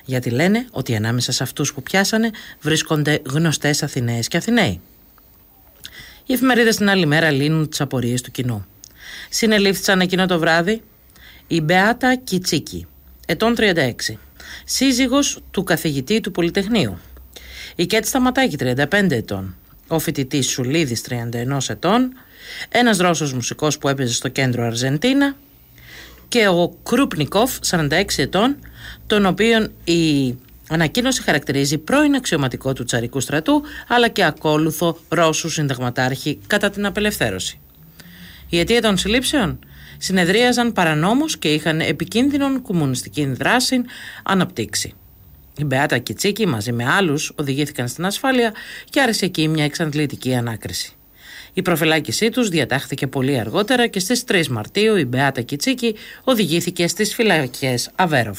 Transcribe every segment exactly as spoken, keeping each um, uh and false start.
γιατί λένε ότι ανάμεσα σε αυτούς που πιάσανε βρίσκονται γνωστές Αθηναίες και Αθηναίοι. Οι εφημερίδες την άλλη μέρα λύνουν τις απορίες του κοινού. Συνελήφθησαν εκείνο το βράδυ η Μπεάτα Κιτσίκη, ετών τριάντα έξι, σύζυγος του καθηγητή του Πολυτεχνείου, η Κέτη Σταματάκη, τριάντα πέντε ετών, ο φοιτητής Σουλίδης, τριάντα ένα ετών, ένας Ρώσος μουσικός που έπαιζε στο κέντρο Αρζεντίνα και ο Κρούπνικοφ, σαράντα έξι ετών, τον οποίον η ανακοίνωση χαρακτηρίζει πρώην αξιωματικό του τσαρικού στρατού αλλά και ακόλουθο Ρώσου συνταγματάρχη κατά την απελευθέρωση. Η αιτία των συλλήψεων: συνεδρίαζαν παρανόμως και είχαν επικίνδυνον κομμουνιστική δράση αναπτύξει. Η Μπεάτα Κιτσίκη μαζί με άλλους οδηγήθηκαν στην ασφάλεια και άρχισε εκεί μια εξαντλητική ανάκριση. Η προφυλάκησή τους διατάχθηκε πολύ αργότερα και στις τρεις Μαρτίου η Μπεάτα Κιτσίκη οδηγήθηκε στις φυλακές Αβέροφ.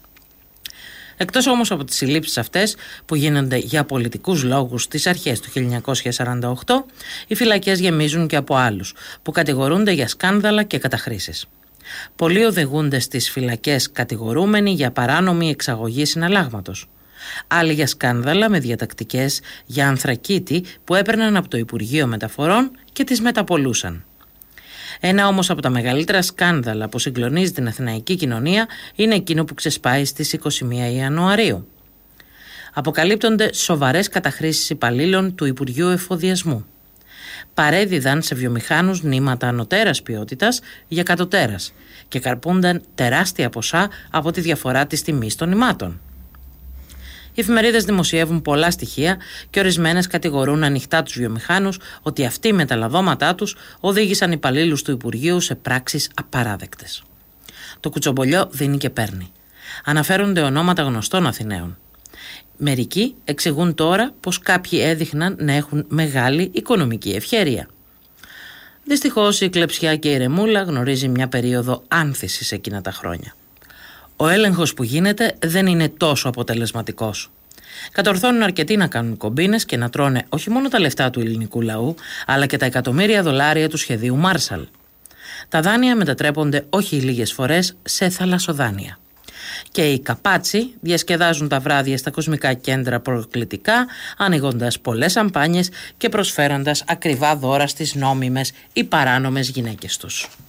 Εκτός όμως από τις συλλήψεις αυτές που γίνονται για πολιτικούς λόγους στις αρχές του χίλια εννιακόσια σαράντα οκτώ, οι φυλακές γεμίζουν και από άλλους που κατηγορούνται για σκάνδαλα και καταχρήσεις. Πολλοί οδηγούνται στις φυλακές κατηγορούμενοι για παράνομη εξαγωγή συναλλάγματος. Άλλοι για σκάνδαλα με διατακτικές για ανθρακίτη που έπαιρναν από το Υπουργείο Μεταφορών και τις μεταπολούσαν. Ένα όμως από τα μεγαλύτερα σκάνδαλα που συγκλονίζει την αθηναϊκή κοινωνία είναι εκείνο που ξεσπάει στις είκοσι μία Ιανουαρίου. Αποκαλύπτονται σοβαρές καταχρήσεις υπαλλήλων του Υπουργείου Εφοδιασμού. Παρέδιδαν σε βιομηχάνους νήματα ανωτέρας ποιότητας για κατωτέρας και καρπούνταν τεράστια ποσά από τη διαφορά της τιμής των νημάτων. Οι εφημερίδες δημοσιεύουν πολλά στοιχεία και ορισμένες κατηγορούν ανοιχτά τους βιομηχάνους ότι αυτοί με τα λαδώματά τους οδήγησαν υπαλλήλους του Υπουργείου σε πράξεις απαράδεκτες. Το κουτσομπολιό δίνει και παίρνει. Αναφέρονται ονόματα γνωστών Αθηναίων. Μερικοί εξηγούν τώρα πως κάποιοι έδειχναν να έχουν μεγάλη οικονομική ευχέρεια. Δυστυχώς η κλεψιά και η ρεμούλα γνωρίζει μια περίοδο άνθησης εκείνα τα χρόνια. Ο έλεγχος που γίνεται δεν είναι τόσο αποτελεσματικός. Κατορθώνουν αρκετοί να κάνουν κομπίνες και να τρώνε όχι μόνο τα λεφτά του ελληνικού λαού, αλλά και τα εκατομμύρια δολάρια του σχεδίου Μάρσαλ. Τα δάνεια μετατρέπονται όχι λίγες φορές σε θαλασσοδάνεια. Και οι καπάτσι διασκεδάζουν τα βράδια στα κοσμικά κέντρα προκλητικά, ανοίγοντας πολλές σαμπάνιες και προσφέροντας ακριβά δώρα στις νόμιμες ή παράνομες γυναίκες τους.